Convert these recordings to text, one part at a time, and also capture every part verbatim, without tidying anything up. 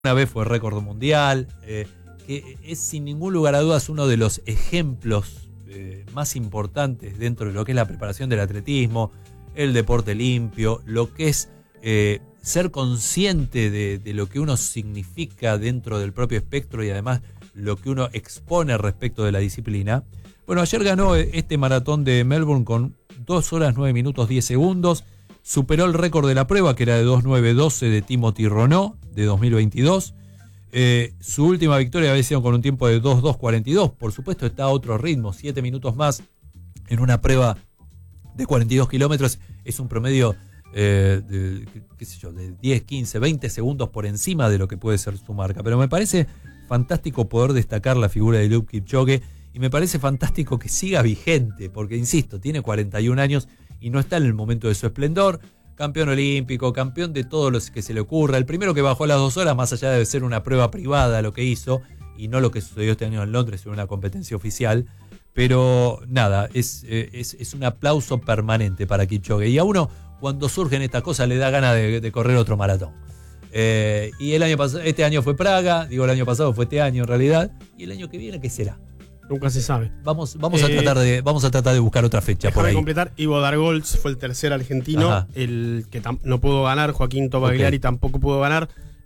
Una vez fue récord mundial, eh, que es sin ningún lugar a dudas uno de los ejemplos eh, más importantes dentro de lo que es la preparación del atletismo, el deporte limpio, lo que es eh, ser consciente de, de lo que uno significa dentro del propio espectro y además lo que uno expone respecto de la disciplina. Bueno, ayer ganó este maratón de Melbourne con dos horas nueve minutos diez segundos, superó el récord de la prueba que era de dos nueve doce de Timothy Renaud de dos mil veintidós. Eh, su última victoria había sido con un tiempo de dos dos cuarenta y dos. Por supuesto está a otro ritmo, siete minutos más en una prueba de cuarenta y dos kilómetros. Es un promedio eh, de, qué sé yo, de diez, quince, veinte segundos por encima de lo que puede ser su marca. Pero me parece fantástico poder destacar la figura de Eliud Kipchoge y me parece fantástico que siga vigente, porque insisto, tiene cuarenta y un años y no está en el momento de su esplendor. Campeón olímpico, campeón de todo lo que se le ocurra. El primero que bajó a las dos horas, más allá de ser una prueba privada lo que hizo, y no lo que sucedió este año en Londres, en una competencia oficial. Pero nada, es, es, es un aplauso permanente para Kipchoge. Y a uno, cuando surgen estas cosas, le da ganas de, de correr otro maratón. Eh, y el año pasado, este año fue Praga, digo el año pasado, fue este año en realidad. Y el año que viene, ¿qué será? Nunca se sabe. Vamos, vamos, eh, a tratar de, vamos a tratar de buscar otra fecha por ahí. completar, Ivo Dargolz fue el tercer argentino, Ajá. el que no pudo ganar, Joaquín Tobagliari okay. tampoco pudo ganar,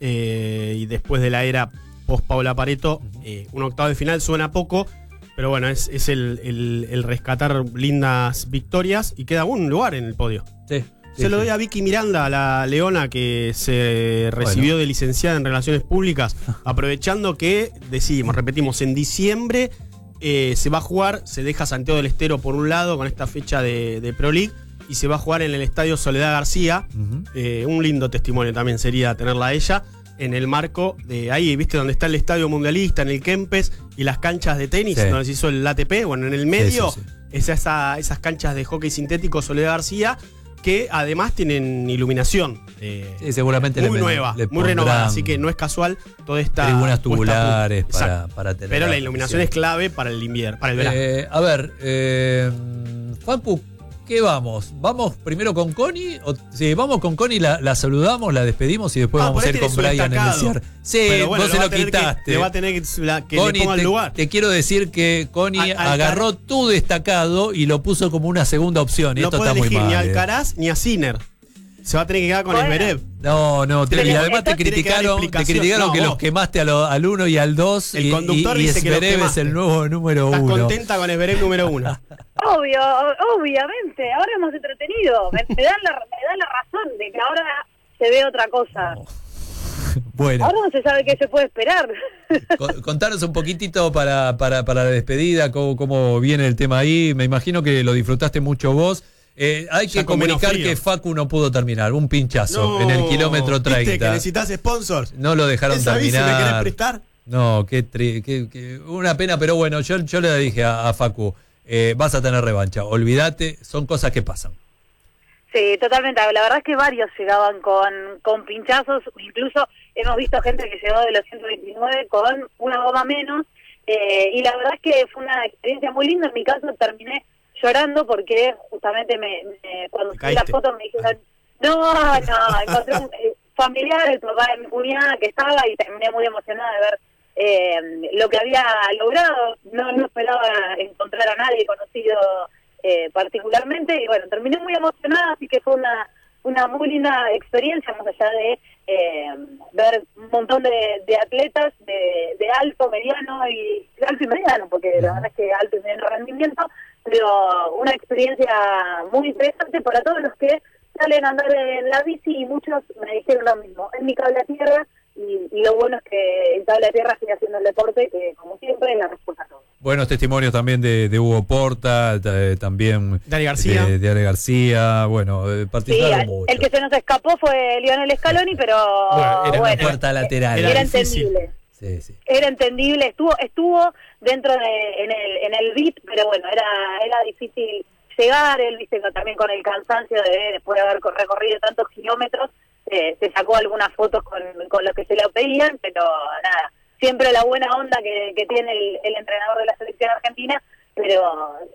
eh, y después de la era post-Paula Pareto, uh-huh. eh, un octavo de final suena poco, pero bueno, es, es el, el, el rescatar lindas victorias y queda un lugar en el podio. Sí. Sí, Se lo sí. doy a Vicky Miranda, la leona que se recibió bueno. de licenciada en Relaciones Públicas, aprovechando que, decimos, repetimos, en diciembre eh, se va a jugar, se deja Santiago del Estero por un lado con esta fecha de, de Pro League y se va a jugar en el Estadio Soledad García. Uh-huh. eh, un lindo testimonio también sería tenerla a ella en el marco de ahí, ¿viste? Donde está el Estadio Mundialista, en el Kempes y las canchas de tenis, sí. donde se hizo el A T P. Bueno, en el medio, sí, sí, sí. Es esa, esas canchas de hockey sintético Soledad García, que además tienen iluminación eh, sí, seguramente muy le, nueva, le muy renovada, así que no es casual toda esta tribunas tubulares para, para tener. Pero la iluminación es clave para el invierno, para el verano. Eh, a ver, eh, Facu, ¿qué vamos? ¿Vamos primero con Connie? O, sí, vamos con Connie, la, la saludamos, la despedimos y después ah, vamos a ir con Brian en el cierre. Sí, bueno, vos se lo quitaste. Que, le va a tener que, la, que Connie, le ponga te, el lugar. Te quiero decir que Connie Al, agarró Alcar... tu destacado y lo puso como una segunda opción. Y no esto puede está muy elegir mal. ni a Alcaraz ni a Sinner. Se va a tener que quedar con bueno. Zverev. No, no, te, y además te criticaron, que te criticaron no, que vos. los quemaste a lo, al uno y al dos. El y, conductor y, y dice Zverev que es el nuevo número ¿Estás uno. ¿Estás contenta con Zverev número uno? Obvio, obviamente. Ahora hemos entretenido. Me, me, dan la, me dan la razón de que ahora se ve otra cosa. No. Bueno. Ahora no se sabe qué se puede esperar. Contanos un poquitito para, para, para la despedida, cómo, cómo viene el tema ahí. Me imagino que lo disfrutaste mucho vos. Eh, hay ya que comunicar que Facu no pudo terminar, un pinchazo no, en el kilómetro treinta. ¿Viste que necesitas sponsors? No lo dejaron ¿Esa terminar. ¿Me querés prestar? No, qué, tri, qué, qué una pena, pero bueno, yo, yo le dije a, a Facu, eh, vas a tener revancha, olvídate, son cosas que pasan. Sí, totalmente, la verdad es que varios llegaban con, con pinchazos, incluso hemos visto gente que llegó de los ciento veintinueve con una goma menos, eh, y la verdad es que fue una experiencia muy linda. En mi caso terminé llorando porque justamente me, me cuando subí la foto me dijeron no, no, encontré un eh, familiar, el papá de mi cuñada que estaba y terminé muy emocionada de ver eh, lo que había logrado. No, no esperaba encontrar a nadie conocido eh, particularmente y bueno, terminé muy emocionada, así que fue una una muy linda experiencia, más allá de eh, ver un montón de, de atletas de, de alto, mediano y alto y mediano, porque la verdad es que alto y mediano rendimiento, pero una experiencia muy interesante para todos los que salen a andar en la bici y muchos me dijeron lo mismo, es mi cable a tierra y, y lo bueno es que el cable a tierra sigue haciendo el deporte, que como siempre es la respuesta a todo. Buenos testimonios también de, de Hugo Porta, de, también de Ale García. De, de Ale García, bueno, participaron sí, mucho. El que se nos escapó fue Lionel Scaloni, pero bueno, era bueno, una puerta lateral. Era, era entendible. Sí, sí. Era entendible, estuvo estuvo dentro de en el en el V I P, pero bueno, era era difícil llegar, él viste también con el cansancio de después de haber recorrido tantos kilómetros, eh, se sacó algunas fotos con, con los que se le pedían, pero nada, siempre la buena onda que, que tiene el, el entrenador de la selección argentina, pero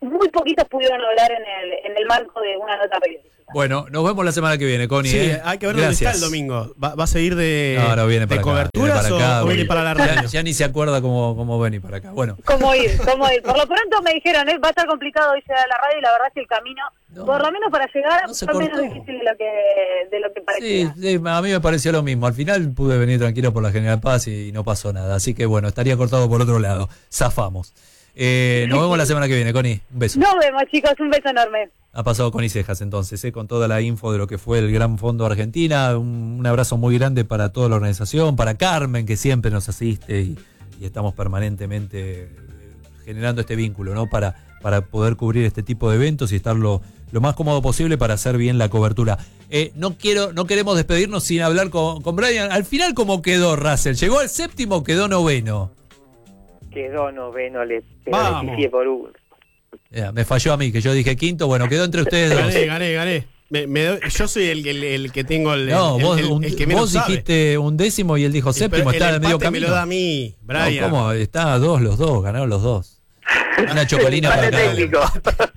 muy poquitos pudieron hablar en el, en el marco de una nota periodística. Bueno, nos vemos la semana que viene, Connie. Sí, ¿eh? hay que ver Gracias. dónde está el domingo. ¿Va, va a seguir de, no, no, viene de para acá, coberturas viene para acá, o, o viene voy. para la ya, radio? ya ni se acuerda cómo, cómo venir para acá. Bueno. ¿Cómo ir? ¿Cómo ir? Por lo pronto me dijeron, ¿eh? va a estar complicado hoy llegar a la radio y la verdad es que el camino, No, por lo menos para llegar, no se fue cortó. menos difícil de lo que, de lo que Sí, parecía. sí, a mí me pareció lo mismo. Al final pude venir tranquilo por la General Paz y no pasó nada. Así que bueno, estaría cortado por otro lado. Zafamos. Eh, nos vemos la semana que viene, Connie. Un beso. Nos vemos, chicos. Un beso enorme. Ha pasado Connie Cejas entonces, ¿eh? Con toda la info de lo que fue el Gran Fondo Argentina. Un, un abrazo muy grande para toda la organización, para Carmen, que siempre nos asiste y, y estamos permanentemente eh, generando este vínculo, ¿no? Para, para poder cubrir este tipo de eventos y estar lo, lo más cómodo posible para hacer bien la cobertura. Eh, no quiero, no queremos despedirnos sin hablar con, con Brian. Al final, ¿cómo quedó Russell? ¿Llegó al séptimo o quedó noveno? Quedó noveno, le Vamos. pegó por uno. Ya, me falló a mí, que yo dije quinto. Bueno, quedó entre ustedes dos. Gané, gané, gané. Me, me doy- yo soy el, el, el que tengo el, No, el, vos, el- un- el que menos vos sabe. dijiste un décimo y él dijo séptimo, Pero está en el el medio empate camino. me lo da a mí, Brian. No, ¿cómo? Está a dos los dos, ganaron los dos. Una chocolina para Empate cada uno. técnico.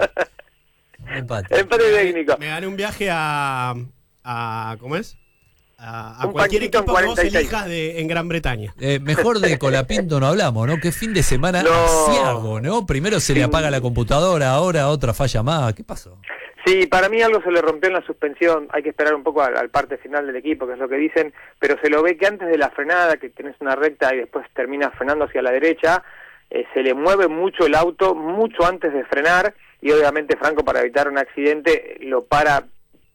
Un empate. Empate técnico. Me gané un viaje a, a ¿cómo es? A, a Un cualquier panquito en equipo que vos cuarenta y seis. elijas de, en Gran Bretaña. Eh, mejor de Colapinto no hablamos, ¿no? Qué fin de semana No. asiago, ¿no? Primero se le Sí. apaga la computadora, ahora otra falla más. ¿Qué pasó? Sí, para mí algo se le rompió en la suspensión. Hay que esperar un poco al, al parte final del equipo, que es lo que dicen. Pero se lo ve que antes de la frenada, que tenés una recta y después terminas frenando hacia la derecha, eh, se le mueve mucho el auto, mucho antes de frenar. Y obviamente Franco, para evitar un accidente, lo para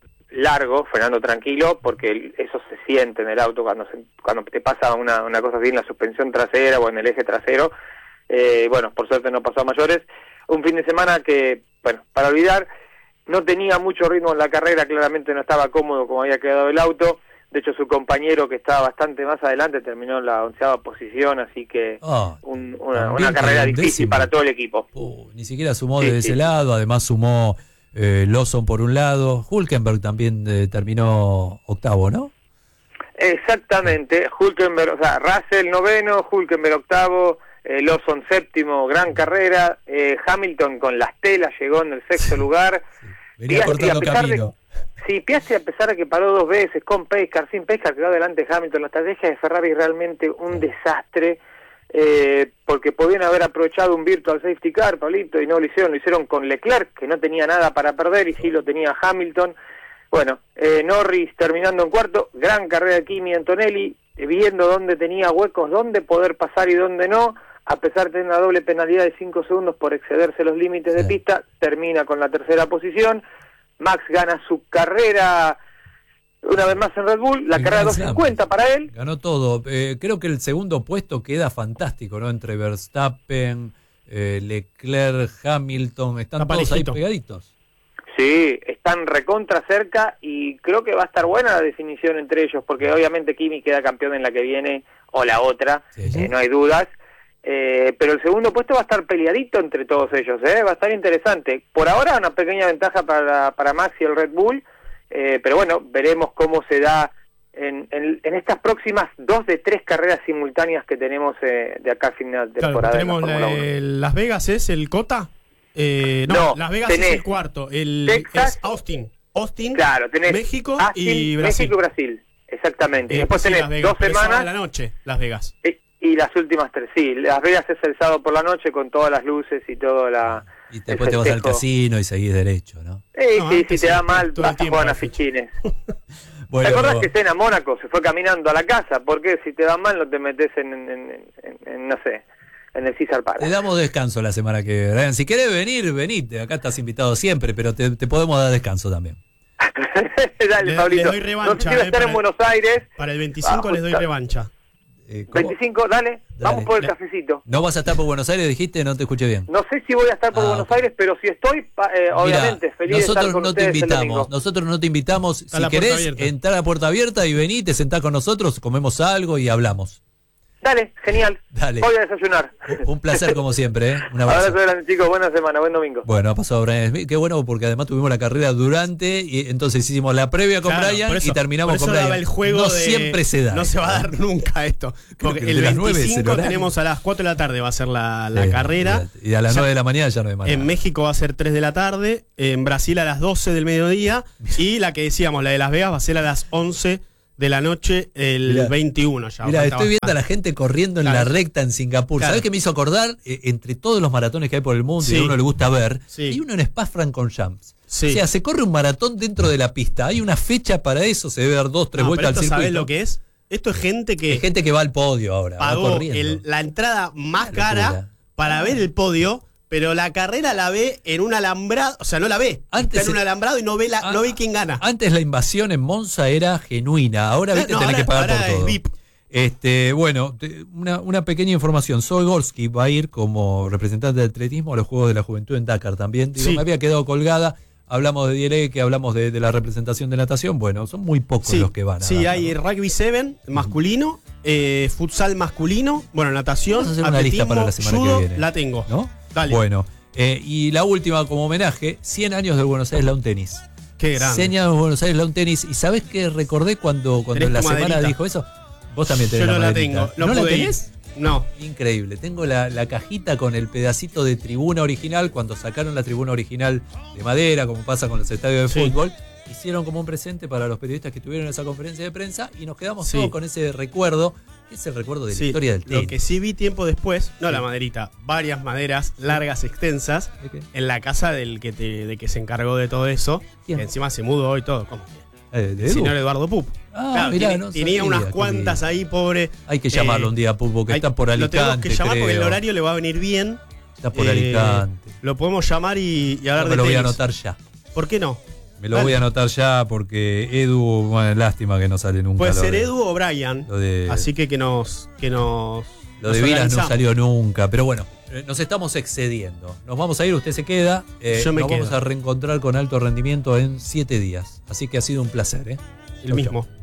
largo, frenando tranquilo, porque eso se siente en el auto cuando se, cuando te pasa una, una cosa así en la suspensión trasera o en el eje trasero. Eh, bueno, por suerte no pasó a mayores. Un fin de semana que, bueno, para olvidar, no tenía mucho ritmo en la carrera, claramente no estaba cómodo como había quedado el auto. De hecho, su compañero, que estaba bastante más adelante, terminó en la onceava posición, así que Ah, un- una, también una carrera quedó un difícil décimo. para todo el equipo. Uh, ni siquiera sumó Sí, desde sí. ese lado, además sumó eh, Lawson por un lado. Hulkenberg también eh, terminó octavo, ¿no? Exactamente, Hulkenberg, o sea, Russell noveno, Hulkenberg octavo, eh, Lawson séptimo, gran carrera, eh, Hamilton con las telas llegó en el sexto lugar. Venía Piastri, cortando a pesar de- camino. Sí, Piastri, a pesar de que paró dos veces con Pescar, sin Pescar quedó adelante Hamilton. La estrategia de Ferrari es realmente un desastre, eh, porque podían haber aprovechado un virtual safety car, Pablito, y no lo hicieron. Lo hicieron con Leclerc, que no tenía nada para perder, y sí lo tenía Hamilton. Bueno, eh, Norris terminando en cuarto, gran carrera de Kimi Antonelli, eh, viendo dónde tenía huecos, dónde poder pasar y dónde no. A pesar de tener una doble penalidad de cinco segundos por excederse los límites de Sí. pista, termina con la tercera posición. Max gana su carrera una vez más en Red Bull, la El carrera Grand dos Slam. cincuenta para él. Ganó todo. Eh, creo que el segundo puesto queda fantástico, ¿no? Entre Verstappen, eh, Leclerc, Hamilton, están Está todos ahí parejito. pegaditos. Sí, están recontra cerca y creo que va a estar buena la definición entre ellos, porque obviamente Kimi queda campeón en la que viene o la otra, Sí, sí. eh, no hay dudas. Eh, pero el segundo puesto va a estar peleadito entre todos ellos, ¿eh? Va a estar interesante. Por ahora una pequeña ventaja para, para Max y el Red Bull, eh, pero bueno, veremos cómo se da en, en, en estas próximas dos de tres carreras simultáneas que tenemos eh, de acá a fin de Claro, temporada. de la tenemos Fórmula la- uno. el- Las Vegas es el Cota. Eh, no, No, Las Vegas tenés es el cuarto. El, Texas. es Austin. Austin, Claro, tenés México Austin, y Brasil. México y Brasil, exactamente. Eh, Después sí, tenés Las Vegas, dos pero es sábado semanas. a la noche, Las Vegas. Y, y las últimas tres, sí. Las Vegas es el sábado por la noche con todas las luces y todo la... Y el después te vas al festejo. casino y seguís derecho, ¿no? Eh, No, sí, antes si te da sí, mal, todo el vas a tiempo jugar a así. fichines. Bueno, ¿Te acordás que Senna Mónaco se fue caminando a la casa? Porque si te da mal no te metes en, en, en, en- en, no sé, en el César te Palace. damos descanso la semana que viene. Brian, si querés venir, venite. Acá estás invitado siempre, pero te, te podemos dar descanso también. Dale, Le- Pablito. le doy no revancha, sé si va a eh, estar para en el- Buenos Aires. Para el veinticinco Ah, les doy justo. revancha. Eh, ¿cómo? veinticinco, dale, vamos por el Le- cafecito. ¿No vas a estar por Buenos Aires, dijiste? No te escuché bien. No sé si voy a estar por Ah, Buenos ok. Aires, pero si estoy, pa- eh, obviamente, Mira, feliz de estar nosotros con no te ustedes el invitamos, domingo. nosotros no te invitamos. Está Si la puerta querés abierta. entrar a puerta abierta y venís, te sentás con nosotros, comemos algo y hablamos. Dale, genial. Dale. Voy a desayunar. Un placer como siempre, ¿eh? Un abrazo. Abrazo grande, chicos. Buena semana, buen domingo. Bueno, ha pasado Brian Smith. Qué bueno, porque además tuvimos la carrera durante, y entonces hicimos la previa con Claro, Brian por eso- y terminamos por eso con Brian. daba el juego no de- siempre se da. No se va a dar nunca esto. Porque que el de las nueve es el veinticinco horario. tenemos a las cuatro de la tarde va a ser la, la Sí, carrera. Y a las Ya- nueve de la mañana ya no hay más En nada. México va a ser tres de la tarde, en Brasil a las doce del mediodía y la que decíamos, la de Las Vegas, va a ser a las once de la noche el Mirá. veintiuno ya. Mira, falta estoy viendo a la bastante. gente corriendo en Claro. la recta en Singapur. Claro. ¿Sabés qué me hizo acordar? Eh, entre todos los maratones que hay por el mundo y Sí. a uno le gusta ver, Sí. hay uno en Spa-Francorchamps. Sí. O sea, se corre un maratón dentro de la pista. Hay una fecha para eso, se debe dar dos, tres No, vueltas pero al esto, ¿sabés circuito. lo que es? Esto es gente que Hay gente que va al podio ahora, va pagó corriendo. el- la entrada más Una cara locura. para ver el podio, pero la carrera la ve en un alambrado, o sea, no la ve. Antes Está en un se- alambrado y no ve, la, Ah, no ve quién gana. Antes la invasión en Monza era genuina, ahora viste No, tenés ahora- que pagar ahora por es todo. V I P. Este, bueno, te- una, una pequeña información. Zoe Gorski va a ir como representante de atletismo a los Juegos de la Juventud en Dakar también. Digo, Sí. me había quedado colgada. Hablamos de D L E, que hablamos de, de la representación de natación. Bueno, son muy pocos los que van. a sí, Dakar, hay ¿no? rugby siete masculino, eh, futsal masculino, bueno, natación, Vamos a hacer una lista atletismo, para la semana que judo, viene. la tengo. ¿No? Dale. Bueno, eh, y la última como homenaje, cien años del Buenos Aires Lawn Tennis. Qué grande. cien años del Buenos Aires Lawn Tennis. ¿Y sabés qué recordé cuando, cuando Tenés en la tu semana maderita. dijo eso? Vos también tenés Yo no la maderita. tengo. No, ¿No la pude ir. tenés? No. Increíble. Tengo la, la cajita con el pedacito de tribuna original. Cuando sacaron la tribuna original de madera, como pasa con los estadios de Sí. fútbol, hicieron como un presente para los periodistas que estuvieron en esa conferencia de prensa y nos quedamos Sí. todos con ese recuerdo, que es el recuerdo de la Sí, historia del tenis. lo que sí vi tiempo después, no Sí. la maderita, varias maderas largas, extensas, ¿De qué? en la casa del que te, de que se encargó de todo eso, ¿Quién? que encima se mudó y todo, ¿cómo? Eh, ¿de El Edu? señor Eduardo Pup. Ah, Claro, mirá, tiene- no tenía sabía, unas qué cuantas lindo. ahí, pobre. Hay que llamarlo Eh, un día, Pulpo, que hay- está por Lo Alicante. tenemos que llamar porque el creo. horario le va a venir bien. Está por Eh, Alicante. Lo podemos llamar y, y hablar Yo me de lo voy a tenis. anotar ya. ¿Por qué no? Me lo Dale. voy a anotar ya porque Edu, bueno, lástima que no sale nunca. Puede lo ser de- Edu o Brian. Lo de, Así que que nos. Que nos lo nos de Vilas no organizamos. salió nunca. Pero bueno, eh, nos estamos excediendo. Nos vamos a ir, usted se queda. eh, Yo me nos vamos quedo. a reencontrar con alto rendimiento en siete días. Así que ha sido un placer. ¿eh? El Chau, mismo. chau.